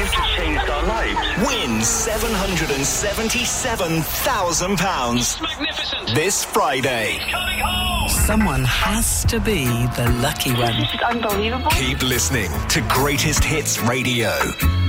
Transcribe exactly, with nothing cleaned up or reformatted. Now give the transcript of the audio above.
You've just changed our lives. Win seven hundred seventy-seven thousand pounds. Magnificent. This Friday. Coming home. Someone has to be the lucky one. This is unbelievable. Keep listening to Greatest Hits Radio.